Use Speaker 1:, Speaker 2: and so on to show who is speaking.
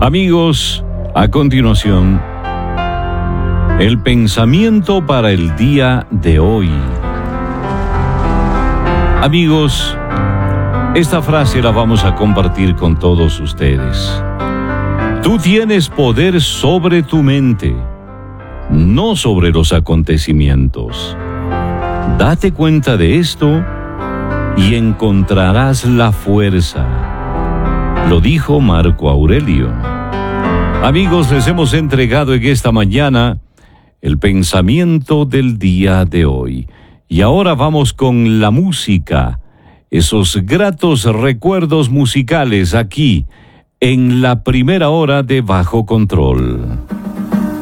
Speaker 1: Amigos, a continuación, el pensamiento para el día de hoy. Amigos, esta frase la vamos a compartir con todos ustedes. Tú tienes poder sobre tu mente, no sobre los acontecimientos. Date cuenta de esto y encontrarás la fuerza. Lo dijo Marco Aurelio. Amigos, les hemos entregado en esta mañana el pensamiento del día de hoy. Y ahora vamos con la música, esos gratos recuerdos musicales aquí, en la primera hora de Bajo Control.